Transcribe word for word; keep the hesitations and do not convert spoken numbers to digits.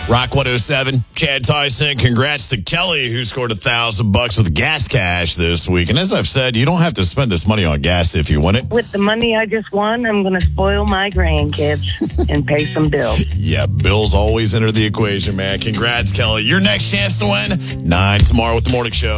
Rock one oh seven, Chad Tyson. Congrats to Kelly, who scored a thousand bucks with gas cash this week. And as I've said, you don't have to spend this money on gas if you win it. With the money I just won, I'm going to spoil my grandkids and pay some bills. Yeah, bills always enter the equation, man. Congrats, Kelly. Your next chance to win, nine tomorrow with the morning show.